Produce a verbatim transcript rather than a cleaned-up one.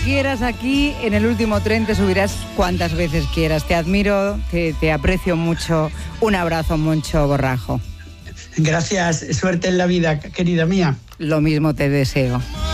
quieras aquí, en el último tren te subirás cuantas veces quieras. Te admiro, te, te aprecio mucho. Un abrazo, Moncho Borrajo. Gracias, suerte en la vida, querida mía. Lo mismo te deseo.